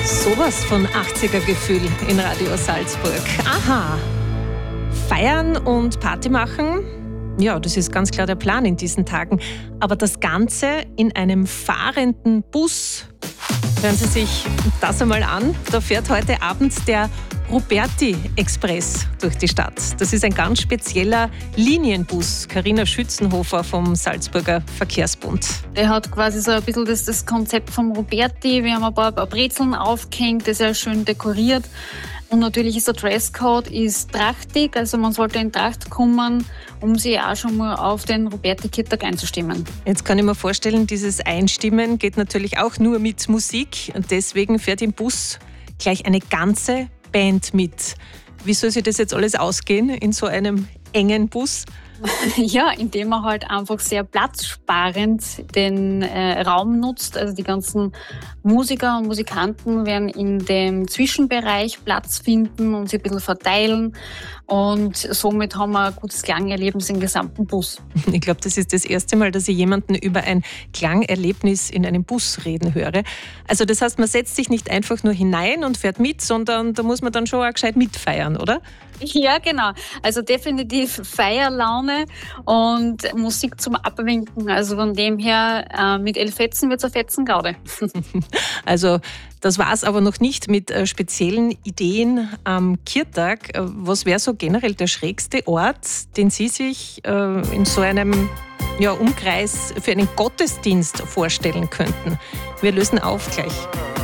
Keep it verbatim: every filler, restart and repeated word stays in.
Sowas von achtziger-Gefühl in Radio Salzburg. Aha. Feiern und Party machen, ja, das ist ganz klar der Plan in diesen Tagen. Aber das Ganze in einem fahrenden Bus. Hören Sie sich das einmal an. Da fährt heute Abend der Ruberti-Express durch die Stadt. Das ist ein ganz spezieller Linienbus. Carina Schützenhofer vom Salzburger Verkehrsbund. Der hat quasi so ein bisschen das, das Konzept vom Ruberti. Wir haben ein paar, ein paar Brezeln aufgehängt, das ist sehr schön dekoriert. Und natürlich ist der Dresscode ist trachtig, also man sollte in Tracht kommen, um sich auch schon mal auf den Ruberti-Kirtag einzustimmen. Jetzt kann ich mir vorstellen, dieses Einstimmen geht natürlich auch nur mit Musik und deswegen fährt im Bus gleich eine ganze Band mit. Wie soll sich das jetzt alles ausgehen in so einem engen Bus? Ja, indem man halt einfach sehr platzsparend den äh, Raum nutzt. Also die ganzen Musiker und Musikanten werden in dem Zwischenbereich Platz finden und sich ein bisschen verteilen. Und somit haben wir ein gutes Klangerlebnis im gesamten Bus. Ich glaube, das ist das erste Mal, dass ich jemanden über ein Klangerlebnis in einem Bus reden höre. Also das heißt, man setzt sich nicht einfach nur hinein und fährt mit, sondern da muss man dann schon auch gescheit mitfeiern, oder? Ja, genau. Also definitiv Feierlaune und Musik zum Abwinken. Also von dem her, äh, mit elf Fetzen wird es ein Fetzengarde. Also das war es aber noch nicht mit äh, speziellen Ideen am Kirtag. Äh, was wäre so generell der schrägste Ort, den Sie sich äh, in so einem ja, Umkreis für einen Gottesdienst vorstellen könnten? Wir lösen auf gleich.